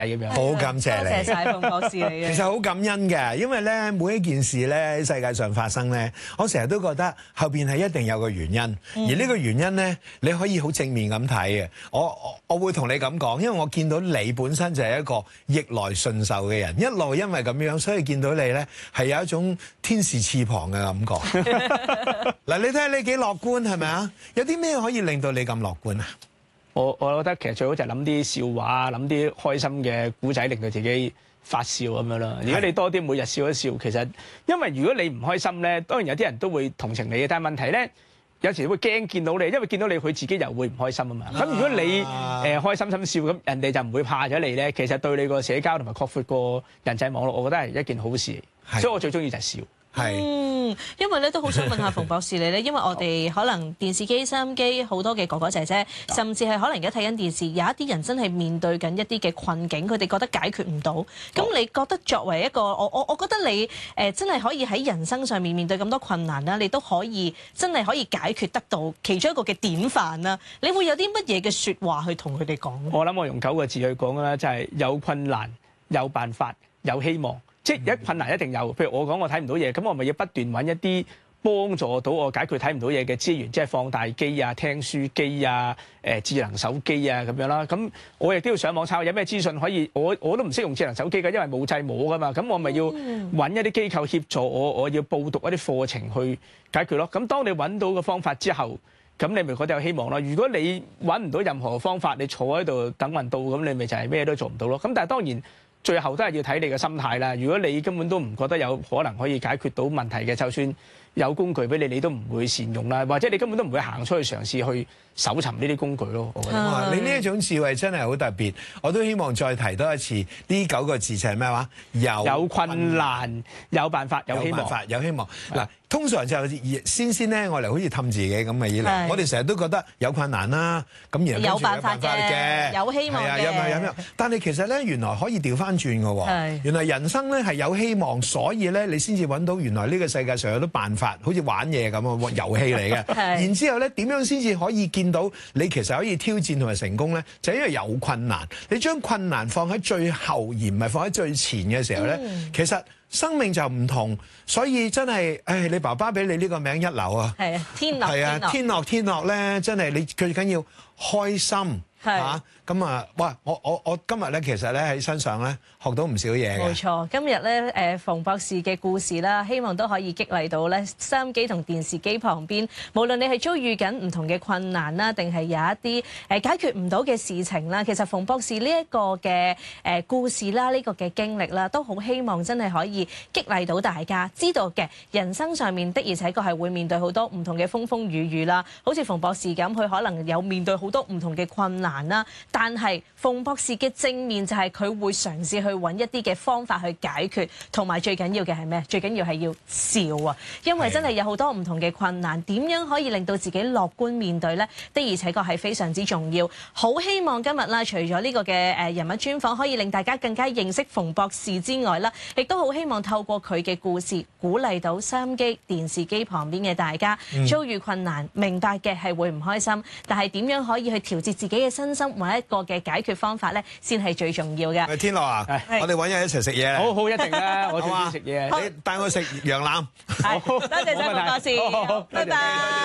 咁樣。 好感謝你， 多謝晒馮博士你嘅。 其實好感恩嘅，因為咧每一件事咧喺世界上發生咧，我成日都覺得後邊係一定有個原因，而呢個原因咧你可以好正面咁睇嘅。我會同你咁講，因為我見到你本身就係一個逆來順受嘅人，一路因為咁樣，所以見到你咧係有一種天使翅膀嘅感覺。嗱，你睇下你幾樂觀係咪啊？有啲咩可以令到你咁樂觀啊？ 我覺得其實最好就係諗啲笑話，諗啲開心嘅古仔，令到自己發笑咁樣啦。如果你多啲每日笑一笑，其實因為如果你唔開心咧，當然有啲人都會同情你嘅，但係問題咧。有時會驚見到你，因為見到你佢自己又會唔開心啊嘛。咁如果你開心心笑，咁人哋就唔會怕咗你咧。其實對你個社交同埋擴闊個人際網絡，我覺得係一件好事。所以我最中意就係笑。 因為咧都好想問下馮博士你咧，因為我哋可能電視機、收音機好多嘅哥哥姐姐，甚至係可能而家睇緊電視，有一啲人真係面對緊一啲嘅困境，佢哋覺得解決唔到。咁你覺得作為一個我覺得你真係可以喺人生上面對咁多困難啦，你都可以真係可以解決得到其中一個嘅典範啦。你會有啲乜嘢嘅説話去同佢哋講？我諗我用9個字去講啦，就係有困難、有辦法、有希望。即係一困難一定有，譬如我講我睇唔到嘢，咁我咪要不斷揾一啲幫助到我解決睇唔到嘢嘅資源，即係放大機啊、聽書機啊、智能手機啊咁樣啦。咁我亦都要上網抄，有咩資訊可以我都唔識用智能手機㗎，因為冇掣摸㗎嘛。咁我咪要揾一啲機構協助我要報讀一啲課程去解決咯。咁當你揾到個方法之後，咁你咪覺得有希望咯。如果你揾唔到任何方法，你坐喺度等運到，咁你咪就係咩都做唔到咯。咁但係當然。最後都係要睇你嘅心態啦。如果你根本都唔覺得有可能可以解決到問題嘅，就算有工具俾你，你都唔會善用啦，或者你根本都唔會行出去嘗試去搜尋呢啲工具咯。我覺得你呢一種智慧真係好特別。我都希望再提多一次呢9個字就係咩話？ 有困難、有辦法、有希望。 有希望嗱。通常就先咧，我哋好似氹自己咁嘅以嚟，我哋成日都覺得有困難啦，咁然後有辦法嘅， 有希望嘅， 有。但係其實咧，原來可以調翻轉嘅喎。原來人生咧係有希望，所以咧你先至揾到原來呢個世界上有啲辦法，好似玩嘢咁啊，遊戲嚟嘅。然之後咧，點樣先至可以見到你其實可以挑戰同埋成功咧？就係因為有困難，你將困難放喺最後而唔係放喺最前嘅時候咧，其實。生命就唔同，所以真係，你爸爸俾你呢個名一流啊！ 係啊，天樂， 係啊，天樂咧，真係你最緊要開心嚇。咁啊，哇！我今日咧，其實咧喺身上咧學到唔少嘢嘅。冇錯，今日咧馮博士嘅故事啦，希望都可以激勵到咧收音機同電視機旁邊，無論你係遭遇緊唔同嘅困難啦，定係有一啲解決唔到嘅事情啦，其實馮博士呢一個嘅故事啦，呢個嘅經歷啦，都好希望真係可以激勵到大家，知道嘅人生上面的而且確係會面對好多唔同嘅風風雨雨啦。好似馮博士咁，佢可能有面對好多唔同嘅困難啦。但係馮博士嘅正面就係佢會嘗試去揾一啲嘅方法去解決，同埋最緊要嘅係咩？最緊要係要笑啊！因為真係有好多唔同嘅困難，點樣可以令到自己樂觀面對呢？的而且確係非常之重要。好希望今日啦，除咗呢個嘅人物專訪可以令大家更加認識馮博士之外啦，亦都好希望透過佢嘅故事鼓勵到收音機、電視機旁邊嘅大家，遭遇困難，明白嘅係會唔開心，但係點樣可以去調節自己嘅身心，揾一個嘅解決方法咧，先係最重要嘅。 天樂啊，我哋揾日一齊食嘢。 好，一定啦，我最中意食嘢。 你帶我食羊腩。 好，多謝晒馮博士，拜拜。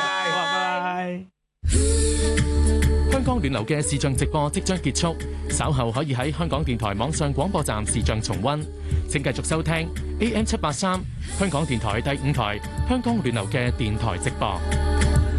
香港暖流嘅視像直播即將結束，稍後可以喺香港電台網上廣播站視像重溫。請繼續收聽 AM783 香港電台第5台香港暖流嘅電台直播。